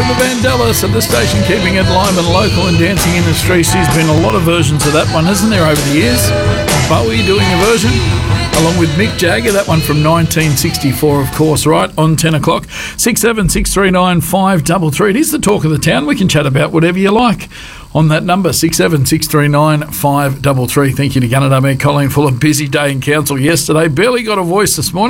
from the Vandellas at the station, keeping it live and local and dancing in the streets. There's been a lot of versions of that one, hasn't there, over the years? Bowie doing a version, along with Mick Jagger, that one from 1964, of course, right on 10 o'clock. 67639 533. It is the talk of the town. We can chat about whatever you like on that number, 67639 533. Thank you to Gunnedah Mayor Colleen Fuller. Busy day in council yesterday. Barely got a voice this morning.